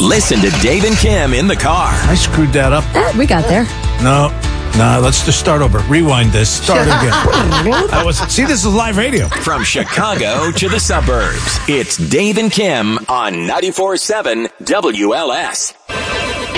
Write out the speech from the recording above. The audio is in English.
Listen to Dave and Kim in the car. I screwed that up. We got there. No, let's just start over. Rewind this. Start again. See, this is live radio. From Chicago to the suburbs, it's Dave and Kim on 94.7 WLS.